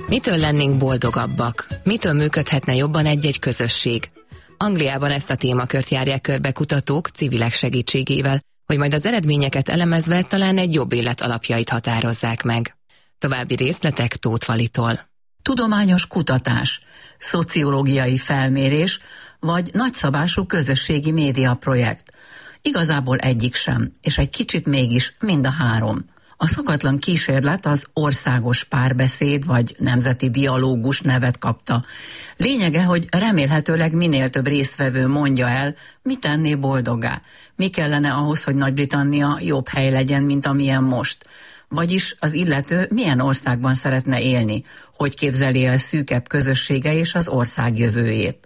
Mitől lennénk boldogabbak? Mitől működhetne jobban egy-egy közösség? Angliában ezt a témakört járják körbe kutatók civilek segítségével, hogy majd az eredményeket elemezve talán egy jobb élet alapjait határozzák meg. További részletek Tóth Valitól. Tudományos kutatás, szociológiai felmérés vagy nagyszabású közösségi média projekt. Igazából egyik sem, és egy kicsit mégis mind a három. A szokatlan kísérlet az országos párbeszéd vagy nemzeti dialógus nevet kapta. Lényege, hogy remélhetőleg minél több résztvevő mondja el, mi tenné boldoggá, mi kellene ahhoz, hogy Nagy-Britannia jobb hely legyen, mint amilyen most. Vagyis az illető milyen országban szeretne élni, hogy képzeli el szűkebb közössége és az ország jövőjét.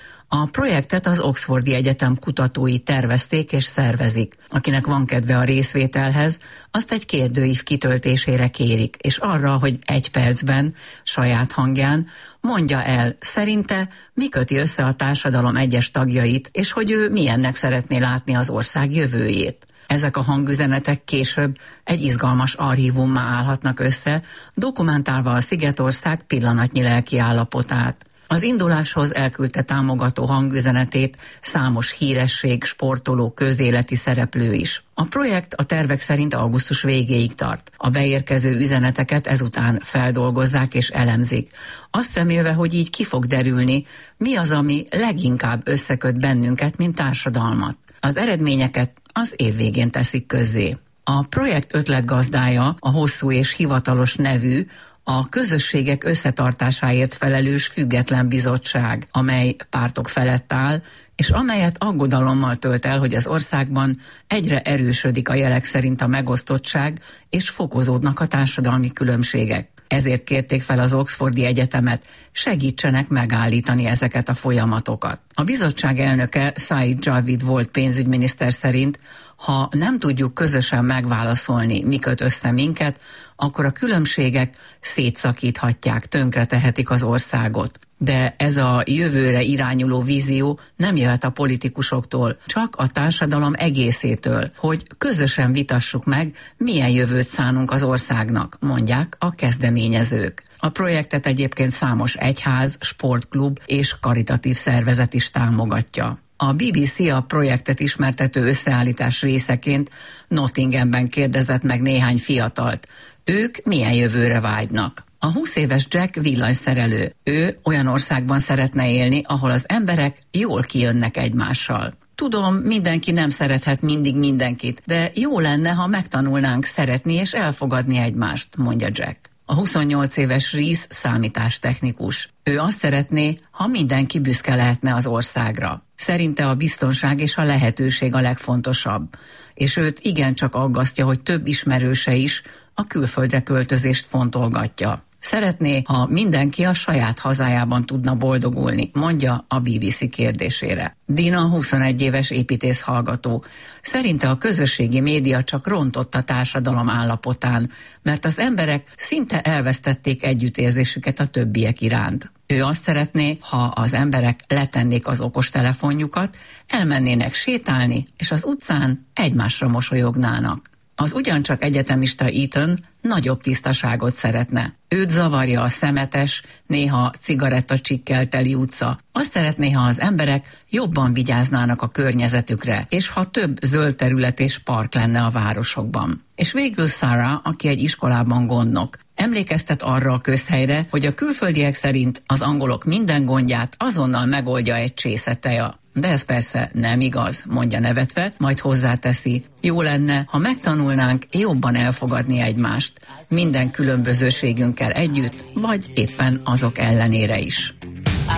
A projektet az Oxfordi Egyetem kutatói tervezték és szervezik. Akinek van kedve a részvételhez, azt egy kérdőív kitöltésére kérik, és arra, hogy 1 percben, saját hangján mondja el, szerinte mi köti össze a társadalom egyes tagjait, és hogy ő milyennek szeretné látni az ország jövőjét. Ezek a hangüzenetek később egy izgalmas archívummá állhatnak össze, dokumentálva a Szigetország pillanatnyi lelkiállapotát. Az induláshoz elküldte támogató hangüzenetét számos híresség, sportoló, közéleti szereplő is. A projekt a tervek szerint augusztus végéig tart. A beérkező üzeneteket ezután feldolgozzák és elemzik. Azt remélve, hogy így ki fog derülni, mi az, ami leginkább összeköt bennünket, mint társadalmat. Az eredményeket az év végén teszik közzé. A projekt ötletgazdája a hosszú és hivatalos nevű, a közösségek összetartásáért felelős független bizottság, amely pártok felett áll, és amelyet aggodalommal tölt el, hogy az országban egyre erősödik a jelek szerint a megosztottság, és fokozódnak a társadalmi különbségek. Ezért kérték fel az Oxfordi Egyetemet, segítsenek megállítani ezeket a folyamatokat. A bizottság elnöke, Said Javid volt pénzügyminiszter szerint, ha nem tudjuk közösen megválaszolni, mi köt össze minket, akkor a különbségek szétszakíthatják, tönkretehetik az országot. De ez a jövőre irányuló vízió nem jöhet a politikusoktól, csak a társadalom egészétől, hogy közösen vitassuk meg, milyen jövőt szánunk az országnak, mondják a kezdeményezők. A projektet egyébként számos egyház, sportklub és karitatív szervezet is támogatja. A BBC a projektet ismertető összeállítás részeként Nottinghamben kérdezett meg néhány fiatalt. Ők milyen jövőre vágynak? A 20 éves Jack villanyszerelő. Ő olyan országban szeretne élni, ahol az emberek jól kijönnek egymással. Tudom, mindenki nem szerethet mindig mindenkit, de jó lenne, ha megtanulnánk szeretni és elfogadni egymást, mondja Jack. A 28 éves Reese számítástechnikus. Ő azt szeretné, ha mindenki büszke lehetne az országra. Szerinte a biztonság és a lehetőség a legfontosabb, és őt igencsak aggasztja, hogy több ismerőse is a külföldre költözést fontolgatja. Szeretné, ha mindenki a saját hazájában tudna boldogulni, mondja a BBC kérdésére. Dina 21 éves építész hallgató. Szerinte a közösségi média csak rontott a társadalom állapotán, mert az emberek szinte elvesztették együttérzésüket a többiek iránt. Ő azt szeretné, ha az emberek letennék az okostelefonjukat, elmennének sétálni, és az utcán egymásra mosolyognának. Az ugyancsak egyetemista Ethan nagyobb tisztaságot szeretne. Őt zavarja a szemetes, néha cigarettacsikkel teli utca. Azt szeretné, ha az emberek jobban vigyáznának a környezetükre, és ha több zöld terület és park lenne a városokban. És végül Sarah, aki egy iskolában gondnok, emlékeztet arra a közhelyre, hogy a külföldiek szerint az angolok minden gondját azonnal megoldja egy csésze teja. De ez persze nem igaz, mondja nevetve, majd hozzáteszi, jó lenne, ha megtanulnánk jobban elfogadni egymást, minden különbözőségünkkel együtt, vagy éppen azok ellenére is.